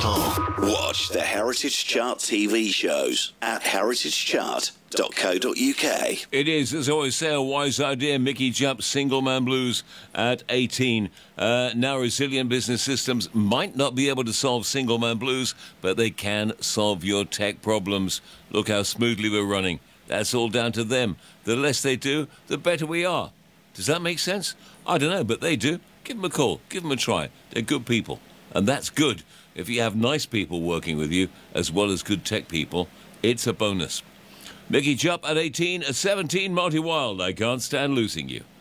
Watch the Heritage Chart TV shows at heritagechart.co.uk. It is, as I always say, a wise idea. Mickey Jupp, Single Man Blues at 18. Now, resilient business systems might not be able to solve single man blues, but they can solve your tech problems. Look how smoothly we're running. That's all down to them. The less they do, the better we are. Does that make sense? I don't know, but they do. Give them a call. Give them a try. They're good people. And that's good. If you have nice people working with you, as well as good tech people, it's a bonus. Mickey Jupp at 18, at 17, Marty Wilde. I can't stand losing you.